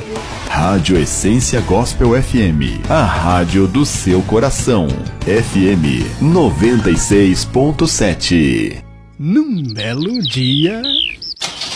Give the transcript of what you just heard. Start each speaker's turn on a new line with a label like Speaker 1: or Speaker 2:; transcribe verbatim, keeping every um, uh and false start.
Speaker 1: Rádio Essência Gospel F M, a rádio do seu coração. F M noventa e seis ponto sete.
Speaker 2: Num belo dia,